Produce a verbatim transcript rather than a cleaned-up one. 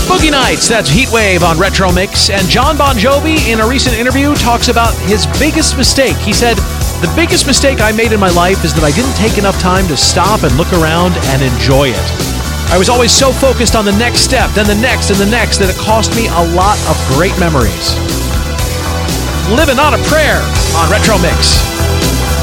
Boogie Nights, that's Heatwave on Retro Mix. And John Bon Jovi, in a recent interview, talks about his biggest mistake. He said, the biggest mistake I made in my life is that I didn't take enough time to stop and look around and enjoy it. I was always so focused on the next step, then the next and the next, that it cost me a lot of great memories. Living on a Prayer on Retro Mix.